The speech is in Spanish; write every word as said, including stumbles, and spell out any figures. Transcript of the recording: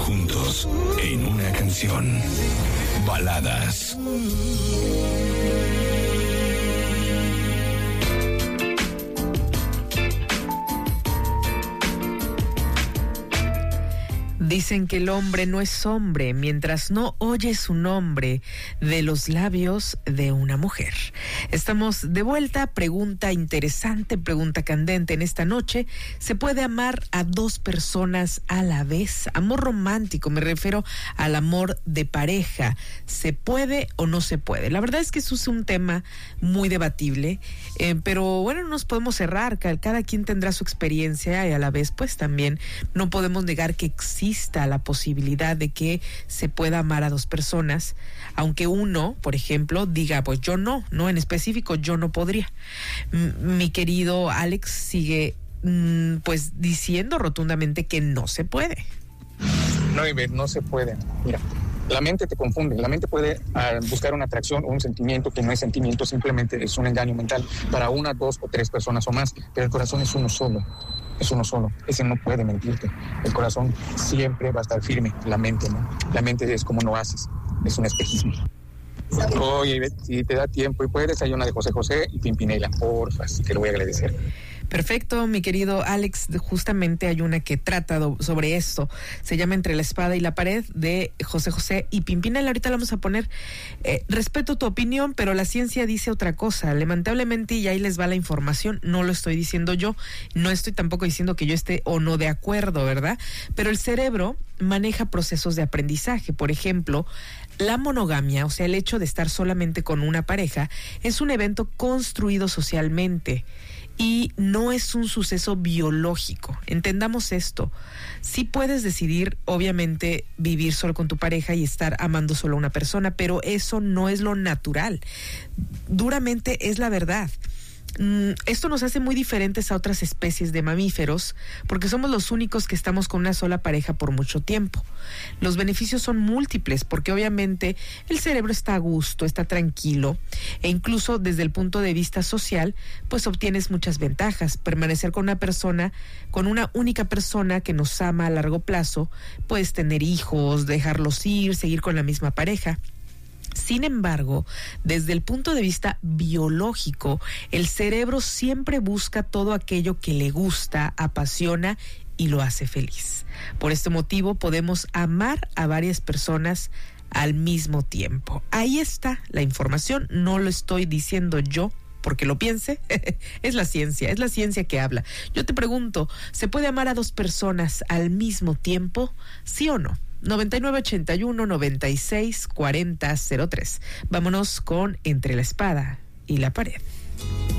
juntos en una canción. Baladas. Dicen que el hombre no es hombre mientras no oye su nombre de los labios de una mujer. Estamos de vuelta. Pregunta interesante, pregunta candente en esta noche. ¿Se puede amar a dos personas a la vez? Amor romántico, me refiero al amor de pareja. ¿Se puede o no se puede? La verdad es que eso es un tema muy debatible, eh, pero bueno, no nos podemos cerrar. Cada quien tendrá su experiencia y a la vez pues también no podemos negar que existe la posibilidad de que se pueda amar a dos personas, aunque uno, por ejemplo, diga, pues yo no, no en específico, yo no podría. M- mi querido Alex sigue mm, pues diciendo rotundamente que no se puede. No, Ivette, no se puede. Mira, la mente te confunde. La mente puede uh, buscar una atracción o un sentimiento que no es sentimiento, simplemente es un engaño mental para una, dos o tres personas o más, pero el corazón es uno solo. Es uno solo, ese no puede mentirte. El corazón siempre va a estar firme, la mente no. La mente es como no haces, es un espejismo. Oye, si te da tiempo y puedes, hay una de José José y Pimpinela, porfa, te lo voy a agradecer. Perfecto, mi querido Alex, justamente hay una que trata do, sobre esto, se llama Entre la espada y la pared, de José José y Pimpinela. Ahorita la vamos a poner. Eh, respeto tu opinión, pero la ciencia dice otra cosa, lamentablemente, y ahí les va la información, no lo estoy diciendo yo, no estoy tampoco diciendo que yo esté o no de acuerdo, ¿verdad? Pero el cerebro maneja procesos de aprendizaje. Por ejemplo, la monogamia, o sea, el hecho de estar solamente con una pareja, es un evento construido socialmente y no es un suceso biológico. Entendamos esto. Sí puedes decidir, obviamente, vivir solo con tu pareja y estar amando solo a una persona, pero eso no es lo natural. Duramente es la verdad. Esto nos hace muy diferentes a otras especies de mamíferos porque somos los únicos que estamos con una sola pareja por mucho tiempo. Los beneficios son múltiples porque obviamente el cerebro está a gusto, está tranquilo e incluso desde el punto de vista social pues obtienes muchas ventajas. Permanecer con una persona, con una única persona que nos ama a largo plazo, puedes tener hijos, dejarlos ir, seguir con la misma pareja. Sin embargo, desde el punto de vista biológico, el cerebro siempre busca todo aquello que le gusta, apasiona y lo hace feliz. Por este motivo, podemos amar a varias personas al mismo tiempo. Ahí está la información, no lo estoy diciendo yo porque lo piense, es la ciencia, es la ciencia que habla. Yo te pregunto, ¿se puede amar a dos personas al mismo tiempo? ¿Sí o no? noventa y nueve ochenta y uno, noventa y seis, cuarenta, cero tres. Vámonos con Entre la espada y la pared.